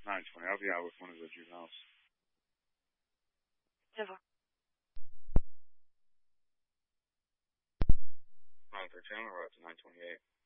920. I'll be out with one of the juveniles. Never. 913, we're up to 928.